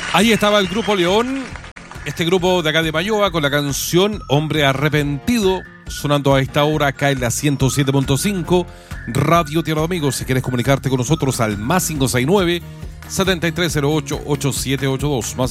Ahí estaba el Grupo León, este grupo de acá de Mayoa, con la canción Hombre Arrepentido, sonando a esta hora acá en la 107.5 Radio Tierra de Amigos. Si quieres comunicarte con nosotros al más 569-7308-8782, más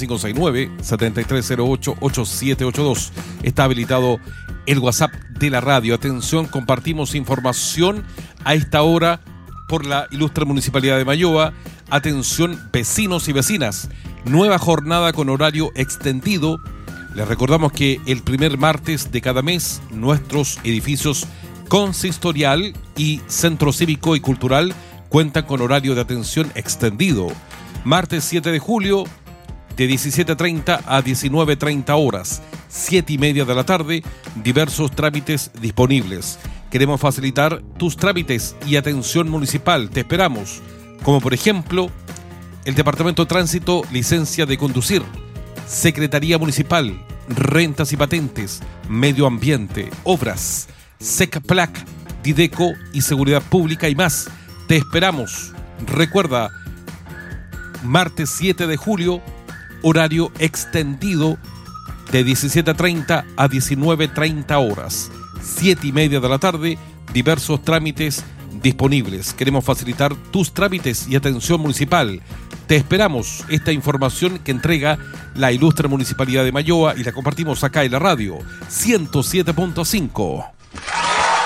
569-7308-8782. Está habilitado el WhatsApp de la radio. Atención, compartimos información a esta hora por la ilustre Municipalidad de Mayoa. Atención, vecinos y vecinas, nueva jornada con horario extendido. Les recordamos que el primer martes de cada mes nuestros edificios consistorial y centro cívico y cultural cuentan con horario de atención extendido. Martes 7 de julio de 17:30 a 19:30 horas, 7:30 de la tarde, diversos trámites disponibles. Queremos facilitar tus trámites y atención municipal. Te esperamos, como por ejemplo el Departamento de Tránsito, licencia de conducir, Secretaría Municipal, rentas y patentes, medio ambiente, obras, SECPLAC, Dideco y seguridad pública y más. Te esperamos. Recuerda, martes 7 de julio, horario extendido de 17:30 a 19:30 horas, 7:30 de la tarde, diversos trámites disponibles. Queremos facilitar tus trámites y atención municipal. Te esperamos. Esta información que entrega la ilustre Municipalidad de Mayoa y la compartimos acá en la radio 107.5.